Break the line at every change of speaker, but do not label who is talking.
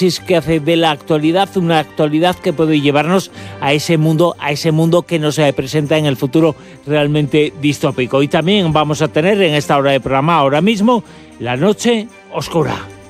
que hace de la actualidad una actualidad que puede llevarnos a ese mundo que nos presenta en el futuro realmente distópico. Y también vamos a tener en esta hora de programa, ahora mismo, La Noche Oscura.